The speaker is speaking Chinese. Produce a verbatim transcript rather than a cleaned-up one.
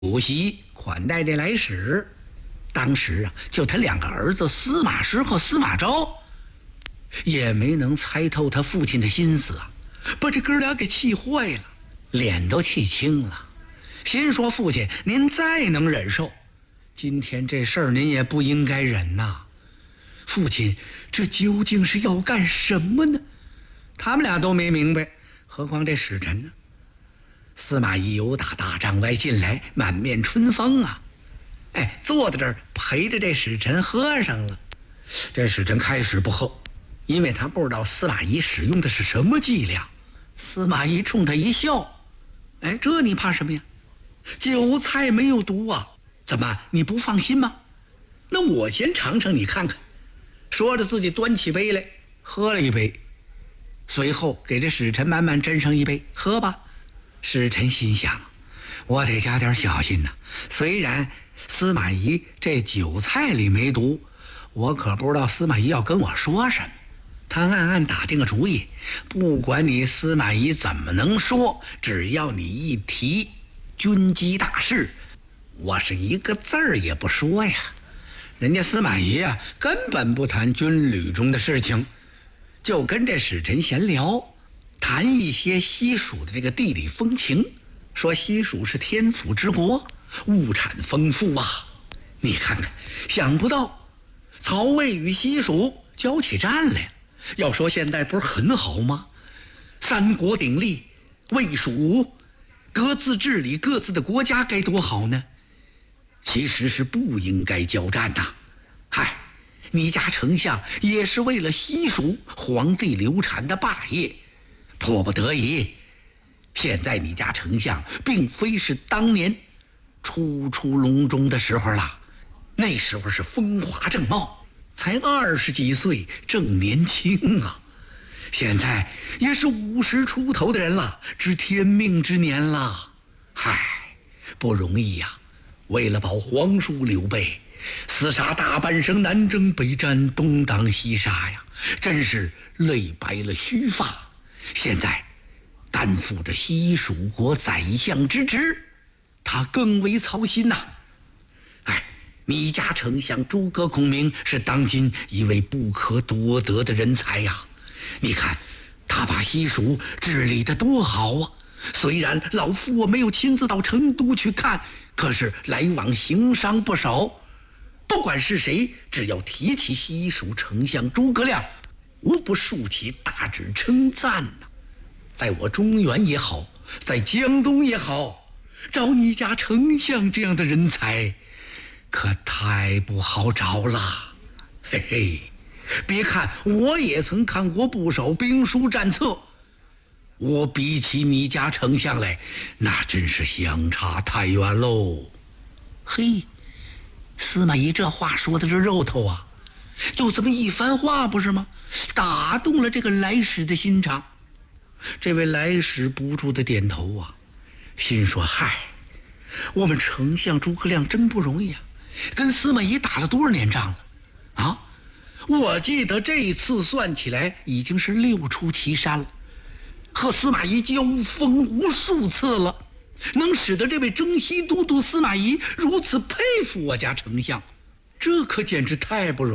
主席款待这来使。当时啊，就他两个儿子司马师和司马昭，也没能猜透他父亲的心思啊，把这哥俩给气坏了，脸都气青了。心说：父亲，您再能忍受，今天这事儿您也不应该忍呐。父亲，这究竟是要干什么呢？他们俩都没明白，何况这使臣呢？司马懿由打大帐外进来，满面春风啊，哎，坐在这儿陪着这使臣喝上了。这使臣开始不喝，因为他不知道司马懿使用的是什么伎俩。司马懿冲他一笑：哎，这你怕什么呀？酒菜没有毒啊，怎么你不放心吗？那我先尝尝你看看。说着自己端起杯来喝了一杯，随后给这使臣慢慢斟上一杯，喝吧。使臣心想：我得加点小心呐，虽然司马懿这酒菜里没毒，我可不知道司马懿要跟我说什么。他暗暗打定个主意，不管你司马懿怎么能说，只要你一提军机大事，我是一个字儿也不说呀。人家司马懿啊，根本不谈军旅中的事情，就跟这使臣闲聊，谈一些西蜀的这个地理风情，说西蜀是天府之国，物产丰富啊。你看看，想不到曹魏与西蜀交起战来，要说现在不是很好吗？三国鼎立，魏蜀各自治理各自的国家，该多好呢？其实是不应该交战呐。嗨，你家丞相也是为了西蜀皇帝流产的霸业，迫不得已。现在你家丞相并非是当年初出笼中的时候了，那时候是风华正茂，才二十几岁，正年轻啊。现在也是五十出头的人了，知天命之年了。嗨，不容易呀、啊！为了保皇叔刘备，厮杀大半生，南征北战，东挡西杀呀，真是累白了须发。现在担负着西蜀国宰相之职，他更为操心呐、啊。哎，你家丞相诸葛孔明是当今一位不可多得的人才呀。你看他把西蜀治理得多好啊！虽然老夫我没有亲自到成都去看，可是来往行商不少。不管是谁，只要提起西蜀丞相诸葛亮，无不竖起大指称赞呐、啊。在我中原也好，在江东也好，找你家丞相这样的人才，可太不好找了。嘿嘿，别看我也曾看过不少兵书战策，我比起你家丞相来，那真是相差太远喽。嘿，司马懿这话说的这肉头啊，就这么一番话不是吗？打动了这个来使的心肠。这位来使不住的点头啊，心说：嗨，我们丞相诸葛亮真不容易啊，跟司马懿打了多少年仗了啊？我记得这一次算起来已经是六出祁山了，和司马懿交锋无数次了，能使得这位征西都督司马懿如此佩服我家丞相，这可简直太不容易。